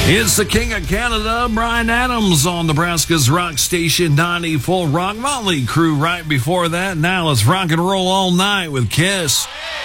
It's the King of Canada, Bryan Adams, on Nebraska's rock station 90 Full Rock. Motley Crue right before that. Now let's rock and roll all night with Kiss.